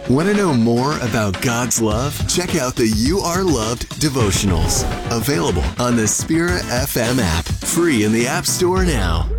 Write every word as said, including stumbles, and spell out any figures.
Want to know more about God's love? Check out the You Are Loved devotionals, available on the Spirit F M app, free in the App Store now.